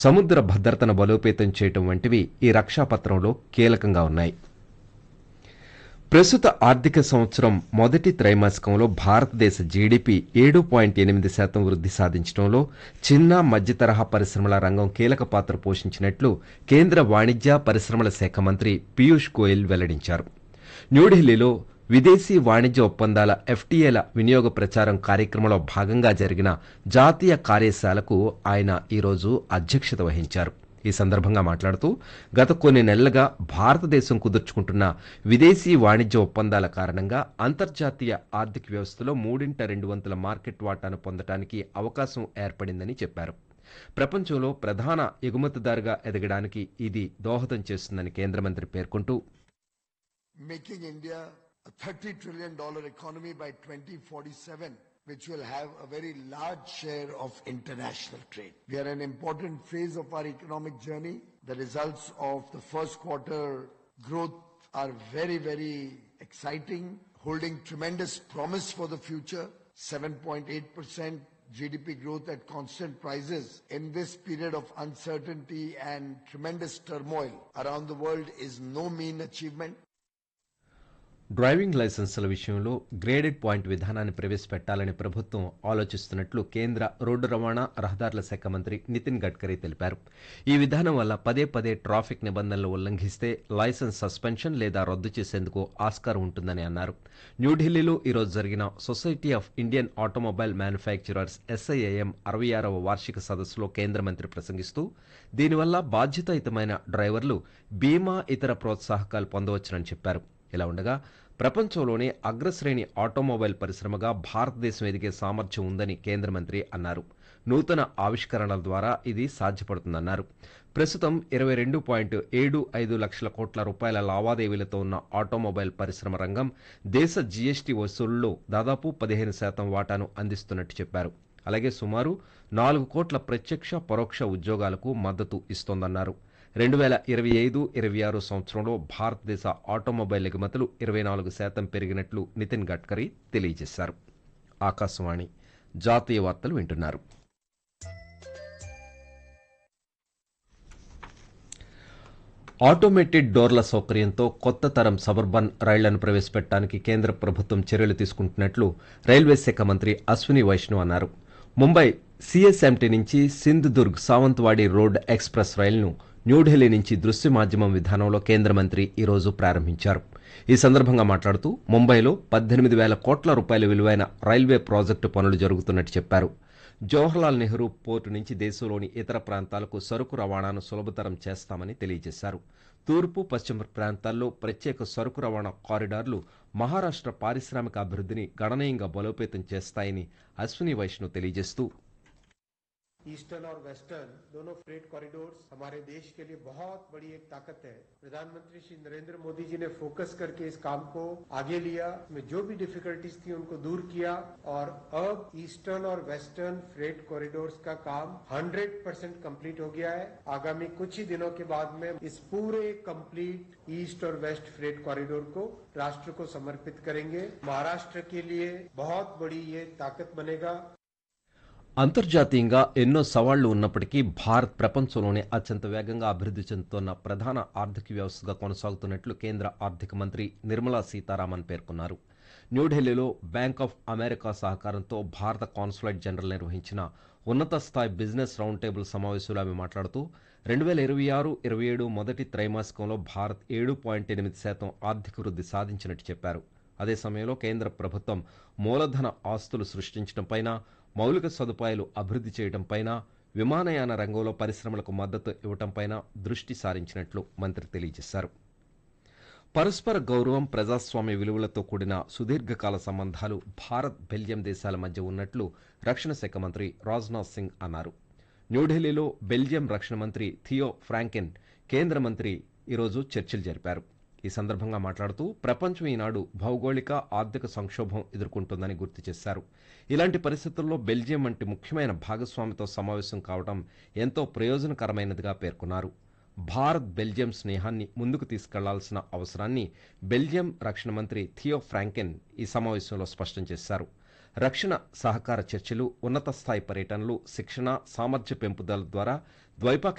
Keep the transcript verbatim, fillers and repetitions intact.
సముద్ర భద్రతను బలోపేతం చేయటం వంటివి ఈ రక్షాపత్రంలో కీలకంగా ఉన్నాయి. ప్రస్తుత ఆర్థిక సంవత్సరం మొదటి త్రైమాసికంలో భారతదేశ జీడీపీ ఏడు పాయింట్ ఎనిమిది శాతం వృద్ధి సాధించడంలో చిన్న మధ్య తరహా పరిశ్రమల రంగం కీలక పాత్ర పోషించినట్లు కేంద్ర వాణిజ్య పరిశ్రమల శాఖ మంత్రి పీయూష్ గోయల్ వెల్లడించారు. న్యూఢిల్లీలో విదేశీ వాణిజ్య ఒప్పందాల ఎఫ్టీఏల వినియోగ ప్రచారం కార్యక్రమంలో భాగంగా జరిగిన జాతీయ కార్యశాలకు ఆయన ఈరోజు అధ్యక్షత వహించారు. ఈ సందర్భంగా మాట్లాడుతూ గత కొన్ని నెలలుగా భారతదేశం కుదుర్చుకుంటున్న విదేశీ వాణిజ్య ఒప్పందాల కారణంగా అంతర్జాతీయ ఆర్థిక వ్యవస్థలో మూడింట రెండు వంతుల మార్కెట్ వాటాను పొందడానికి అవకాశం ఏర్పడిందని చెప్పారు. ప్రపంచంలో ప్రధాన ఎగుమతిదారుగా ఎదగడానికి ఇది దోహదం చేస్తుందని కేంద్ర మంత్రి పేర్కొంటూ making India a thirty trillion dollar economy by twenty forty-seven, which will have a very large share of international trade. We are in an important phase of our economic journey. The results of the first quarter growth are very, very exciting, holding tremendous promise for the future. seven point eight percent G D P growth at constant prices in this period of uncertainty and tremendous turmoil around the world is no mean achievement. Driving లైసెన్సుల విషయంలో graded point విధానాన్ని ప్రవేశపెట్టాలని ప్రభుత్వం ఆలోచిస్తున్నట్లు కేంద్ర road రవాణా రహదారుల శాఖ మంత్రి నితిన్ గడ్కరీ తెలిపారు. ఈ విధానం వల్ల పదే పదే ట్రాఫిక్ నిబంధనలు ఉల్లంఘిస్తే లైసెన్స్ సస్పెన్షన్ లేదా రద్దు చేసేందుకు ఆస్కారం ఉంటుందని అన్నారు. న్యూఢిల్లీలో ఈరోజు జరిగిన society of Indian automobile manufacturers ఎస్ఐఐఎం అరవై ఆరవ వార్షిక సదస్సులో కేంద్ర మంత్రి ప్రసంగిస్తూ దీనివల్ల బాధ్యతాయుతమైన డ్రైవర్లు బీమా ఇతర ప్రోత్సాహకాలు పొందవచ్చునని చెప్పారు. ఇలా ఉండగా ప్రపంచంలోనే అగ్రశ్రేణి ఆటోమొబైల్ పరిశ్రమగా భారతదేశం ఎదిగే సామర్థ్యం ఉందని కేంద్ర మంత్రి అన్నారు. నూతన ఆవిష్కరణల ద్వారా ఇది సాధ్యపడుతుందన్నారు. ప్రస్తుతం ఇరవై రెండు పాయింట్ ఏడు ఐదు లక్షల కోట్ల రూపాయల లావాదేవీలతో ఉన్న ఆటోమొబైల్ పరిశ్రమ రంగం దేశ జీఎస్టీ వసూళ్లలో దాదాపు పదిహేను శాతం వాటాను అందిస్తున్నట్టు చెప్పారు. అలాగే సుమారు నాలుగు కోట్ల ప్రత్యక్ష పరోక్ష ఉద్యోగాలకు మద్దతు ఇస్తోందన్నారు. రెండు వేల ఇరవై ఐదు ఇరవై ఆరు సంవత్సరంలో భారతదేశ ఆటోమొబైల్ ఎగుమతులు ఇరవై నాలుగు శాతం పెరిగినట్లు నితిన్ గడ్కరీ తెలియజేశారు. ఆకాశవాణి జాతీయ వార్తలు వింటున్నారు. ఆటోమేటెడ్ డోర్ల సౌకర్యంతో కొత్త తరం సబర్బన్ రైళ్లను ప్రవేశపెట్టడానికి కేంద్ర ప్రభుత్వం చర్యలు తీసుకుంటున్నట్లు రైల్వే శాఖ మంత్రి అశ్విని వైష్ణవ్ అన్నారు. ముంబై సిఎస్ఎంటీ నుంచి సింధుదుర్గ్ సావంత్వాడి రోడ్ ఎక్స్ప్రెస్ రైలును న్యూఢిల్లీ నుంచి దృశ్య మాధ్యమం విధానంలో కేంద్ర మంత్రి ఈరోజు ప్రారంభించారు. ఈ సందర్భంగా మాట్లాడుతూ ముంబైలో పద్దెనిమిది వేల కోట్ల రూపాయల విలువైన రైల్వే ప్రాజెక్టు పనులు జరుగుతున్నట్టు చెప్పారు. జవహర్లాల్ నెహ్రూ పోర్టు నుంచి దేశంలోని ఇతర ప్రాంతాలకు సరుకు రవాణాను సులభతరం చేస్తామని తెలియజేశారు. తూర్పు పశ్చిమ ప్రాంతాల్లో ప్రత్యేక సరుకు రవాణా కారిడార్లు మహారాష్ట్ర పారిశ్రామిక అభివృద్ధిని గణనీయంగా బలోపేతం చేస్తాయని అశ్విని వైష్ణవ్ తెలియజేస్తూ ईस्टर्न और वेस्टर्न दोनों फ्रेट कॉरिडोर्स हमारे देश के लिए बहुत बड़ी एक ताकत है. प्रधानमंत्री श्री नरेंद्र मोदी जी ने फोकस करके इस काम को आगे लिया, में जो भी डिफिकल्टीज थी उनको दूर किया और अब ईस्टर्न और वेस्टर्न फ्रेट कॉरिडोर्स का काम सौ परसेंट कंप्लीट हो गया है. आगामी कुछ ही दिनों के बाद में इस पूरे कंप्लीट ईस्ट और वेस्ट फ्रेट कॉरिडोर को राष्ट्र को समर्पित करेंगे. महाराष्ट्र के लिए बहुत बड़ी ये ताकत बनेगा. అంతర్జాతీయంగా ఎన్నో సవాళ్లు ఉన్నప్పటికీ భారత్ ప్రపంచంలోనే అత్యంత వేగంగా అభివృద్ధి చెందుతున్న ప్రధాన ఆర్థిక వ్యవస్థగా కొనసాగుతున్నట్లు కేంద్ర ఆర్థిక మంత్రి నిర్మలా సీతారామన్ పేర్కొన్నారు. న్యూఢిల్లీలో బ్యాంక్ ఆఫ్ అమెరికా సహకారంతో భారత కాన్సులేట్ జనరల్ నిర్వహించిన ఉన్నత స్థాయి బిజినెస్ రౌండ్ టేబుల్ సమావేశంలో ఆమె మాట్లాడుతూ రెండు వేల ఇరవై ఆరు ఇరవై ఏడు మొదటి త్రైమాసికంలో భారత్ ఏడు పాయింట్ ఎనిమిది శాతం ఆర్థిక వృద్ధి సాధించినట్టు చెప్పారు. అదే సమయంలో కేంద్ర ప్రభుత్వం మూలధన ఆస్తులు సృష్టించడంపైన, మౌలిక సదుపాయాలు అభివృద్ధి చేయడంపైన, విమానయాన రంగంలో పరిశ్రమలకు మద్దతు ఇవ్వడంపైన దృష్టి సారించినట్లు మంత్రి తెలియజేశారు. పరస్పర గౌరవం, ప్రజాస్వామ్య విలువలతో కూడిన సుదీర్ఘకాల సంబంధాలు భారత్ బెల్జియం దేశాల మధ్య ఉన్నట్లు రక్షణ శాఖ మంత్రి రాజ్నాథ్ సింగ్ అన్నారు. న్యూఢిల్లీలో బెల్జియం రక్షణ మంత్రి థియో ఫ్రాంకెన్ కేంద్ర మంత్రి ఈరోజు చర్చలు జరిపారు. ఈ సందర్భంగా మాట్లాడుతూ ప్రపంచం ఈనాడు భౌగోళిక ఆర్థిక సంక్షోభం ఎదుర్కొంటోందని గుర్తు చేశారు. ఇలాంటి పరిస్థితుల్లో బెల్జియం వంటి ముఖ్యమైన భాగస్వామితో సమావేశం కావడం ఎంతో ప్రయోజనకరమైనదిగా పేర్కొన్నారు. భారత్ బెల్జియం స్నేహాన్ని ముందుకు తీసుకెళ్లాల్సిన అవసరాన్ని బెల్జియం రక్షణ మంత్రి థియో ఫ్రాంకెన్ ఈ సమావేశంలో స్పష్టం చేశారు. రక్షణ సహకార చర్చలు, ఉన్నత స్థాయి పర్యటనలు, శిక్షణ, సామర్థ్య పెంపుదల ద్వారా ద్వైపాక్షిక